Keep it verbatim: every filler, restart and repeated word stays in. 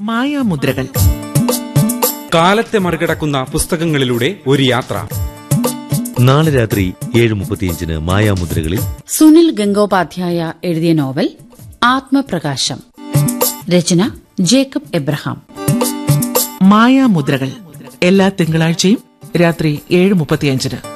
മായാമുദ്രകൾ. കാലത്തെ മറികടക്കുന്ന പുസ്തകങ്ങളിലൂടെ ഒരു യാത്ര. നാളെ രാത്രി ഏഴ് മുപ്പത്തിയഞ്ചിന് മായാമുദ്രകളിൽ സുനിൽ ഗംഗോപാധ്യായ എഴുതിയ നോവൽ ആത്മപ്രകാശം. രചന ജേക്കബ് എബ്രഹാം. മായാമുദ്രകൾ എല്ലാ തിങ്കളാഴ്ചയും രാത്രി ഏഴ് മുപ്പത്തിയഞ്ചിന്.